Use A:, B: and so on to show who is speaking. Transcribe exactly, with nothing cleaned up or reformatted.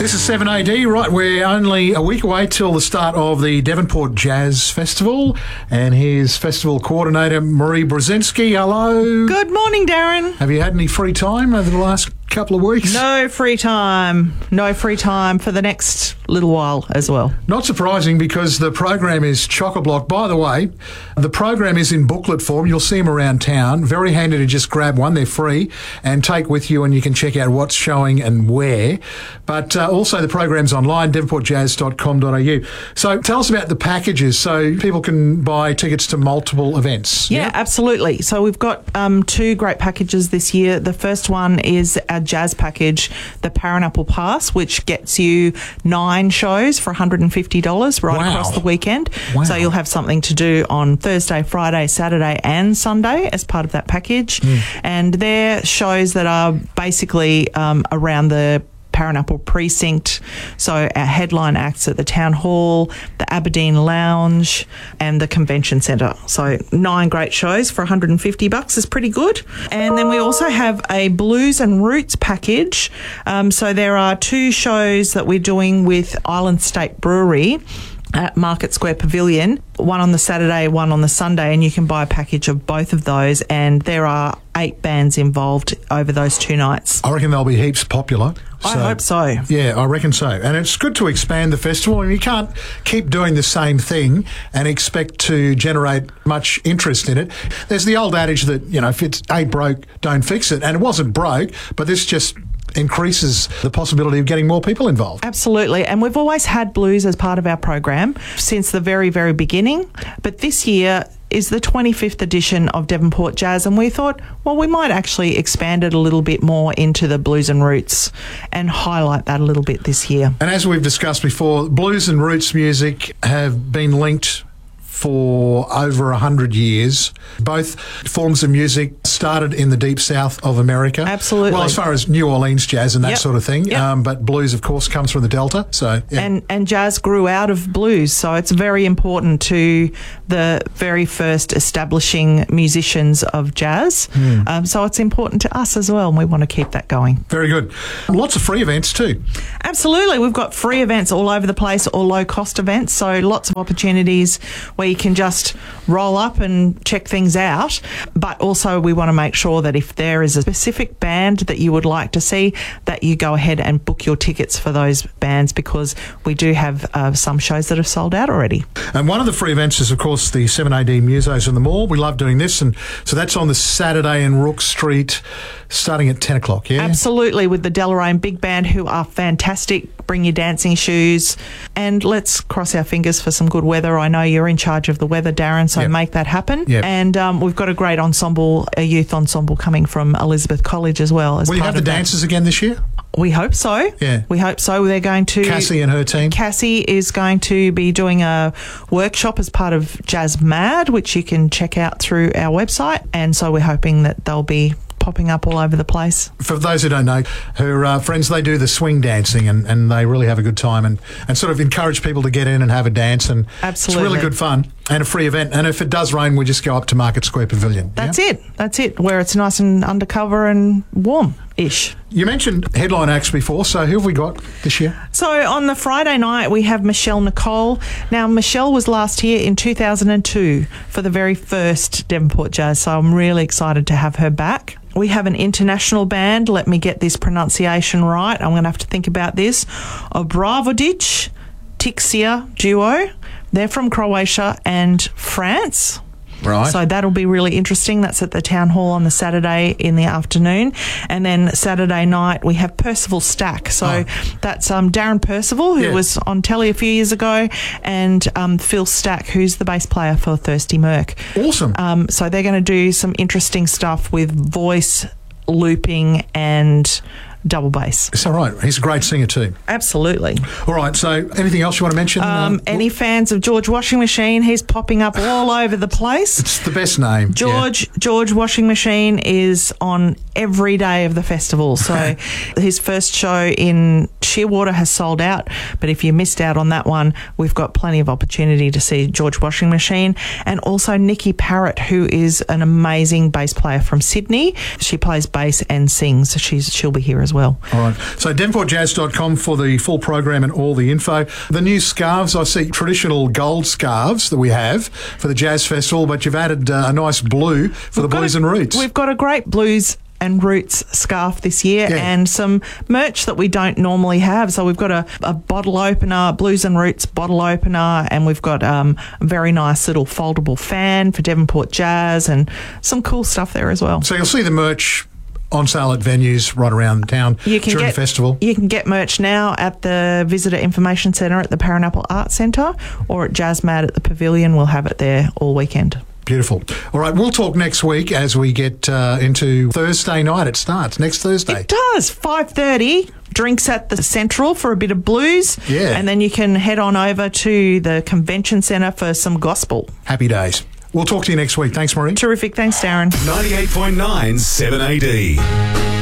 A: This is seven A D, right? We're only a week away till the start of the Devonport Jazz Festival. And here's Festival Coordinator Marie Brzezinski. Hello.
B: Good morning, Darren.
A: Have you had any free time over the last couple of weeks?
B: No free time. No free time for the next little while as well.
A: Not surprising, because the program is chock-a-block. By the way, the program is in booklet form. You'll see them around town. Very handy to just grab one. They're free and take with you, and you can check out what's showing and where. But uh, also the program's online, devonport jazz dot com dot a u. So tell us about the packages so people can buy tickets to multiple events.
B: Yeah, yeah? Absolutely. So we've got um, two great packages this year. The first one is our jazz package, the Paranapple Pass, which gets you nine shows for one hundred fifty dollars right
A: wow.
B: across the weekend.
A: Wow.
B: So you'll have something to do on Thursday, Friday, Saturday and Sunday as part of that package. Mm. And they're shows that are basically um, around the Paranapple precinct. So our headline acts at the Town Hall, the Aberdeen Lounge and the Convention Centre. So nine great shows for one hundred fifty bucks is pretty good. And then we also have a Blues and Roots package. Um, so there are two shows that we're doing with Island State Brewery at Market Square Pavilion, one on the Saturday, one on the Sunday, and you can buy a package of both of those, and there are eight bands involved over those two nights.
A: I reckon they'll be heaps popular.
B: I so, hope so.
A: Yeah, I reckon so. And it's good to expand the festival. I mean, you can't keep doing the same thing and expect to generate much interest in it. There's the old adage that, you know, if it ain't broke, don't fix it. And it wasn't broke, but this just increases the possibility of getting more people involved.
B: Absolutely. And we've always had blues as part of our program since the very, very beginning. But this year is the twenty-fifth edition of Devonport Jazz, and we thought, well, we might actually expand it a little bit more into the blues and roots and highlight that a little bit this year.
A: And as we've discussed before, blues and roots music have been linked for over a hundred years. Both forms of music started in the deep south of America.
B: Absolutely.
A: Well, as far as New Orleans jazz and that
B: yep.
A: sort of thing.
B: Yep.
A: Um, but blues, of course, comes from the Delta. So yeah.
B: and and jazz grew out of blues, so it's very important to the very first establishing musicians of jazz. Mm. Um, so it's important to us as well, and we want to keep that going.
A: Very good. Lots of free events too.
B: Absolutely. We've got free events all over the place, or low-cost events, so lots of opportunities where you can just roll up and check things out. But also we want to make sure that if there is a specific band that you would like to see, that you go ahead and book your tickets for those bands, because we do have uh, some shows that have sold out already.
A: And one of the free events is, of course, the seven A D Musos in the Mall. We love doing this, and so that's on the Saturday in Rook Street, starting at ten o'clock, yeah?
B: Absolutely, with the Deloraine Big Band, who are fantastic. Bring your dancing shoes, and let's cross our fingers for some good weather. I know you're in charge of the weather, Darren, so yep. make that happen. Yep. And um, we've got a great ensemble, a youth ensemble coming from Elizabeth College as well. As
A: Will you
B: part
A: have the
B: of
A: dancers
B: that.
A: again this year?
B: We hope so.
A: Yeah.
B: We hope so. They're going to...
A: Cassie and her team.
B: Cassie is going to be doing a workshop as part of Jazz Mad, which you can check out through our website. And so we're hoping that they'll be popping up all over the place.
A: For those who don't know, her uh, friends, they do the swing dancing, and, and they really have a good time, and, and sort of encourage people to get in and have a dance, and
B: Absolutely.
A: It's really good fun and a free event. And if it does rain, we just go up to Market Square Pavilion.
B: That's
A: yeah?
B: it. That's it, where it's nice and undercover and warm-ish.
A: You mentioned headline acts before, so who have we got this year?
B: So on the Friday night, we have Michelle Nicole. Now, Michelle was last here in two thousand two for the very first Devonport Jazz, so I'm really excited to have her back. We have an international band. Let me get this pronunciation right. I'm going to have to think about this. Obravodic Tixia Duo. They're from Croatia and France.
A: Right.
B: So that'll be really interesting. That's at the Town Hall on the Saturday in the afternoon. And then Saturday night we have Percival Stack. So oh. that's um, Darren Percival, who yeah. was on telly a few years ago, and um, Phil Stack, who's the bass player for Thirsty Merc.
A: Awesome.
B: Um, so they're going to do some interesting stuff with voice, looping and double bass.
A: Is that right? He's a great singer too.
B: Absolutely.
A: All right, so anything else you want to mention?
B: Um,
A: um,
B: any fans of George Washing Machine? He's popping up all over the place.
A: It's the best name.
B: George
A: yeah.
B: George Washing Machine is on every day of the festival. So his first show in Shearwater has sold out, but if you missed out on that one, we've got plenty of opportunity to see George Washing Machine. And also Nikki Parrott, who is an amazing bass player from Sydney. She plays bass and sings. She's she'll be here as as well.
A: All right. So devonport jazz dot com for the full program and all the info. The new scarves, I see traditional gold scarves that we have for the Jazz Festival, but you've added uh, a nice blue for
B: We've
A: the
B: got
A: Blues
B: a-
A: and Roots.
B: We've got a great blues and roots scarf this year,
A: Yeah.
B: and some merch that we don't normally have. So we've got a, a bottle opener, Blues and Roots bottle opener, and we've got um, a very nice little foldable fan for Devonport Jazz, and some cool stuff there as well.
A: So you'll see the merch on sale at venues right around town
B: You can
A: during
B: get
A: the festival.
B: You can get merch now at the Visitor Information Centre at the Paranapple Arts Centre, or at JazzMad at the Pavilion. We'll have it there all weekend.
A: Beautiful. All right, we'll talk next week as we get uh, into Thursday night. It starts next Thursday.
B: It does. five thirty. Drinks at the Central for a bit of blues.
A: Yeah.
B: And then you can head on over to the Convention Centre for some gospel.
A: Happy days. We'll talk to you next week. Thanks, Maureen.
B: Terrific. Thanks, Darren.
C: ninety-eight point nine seven A D.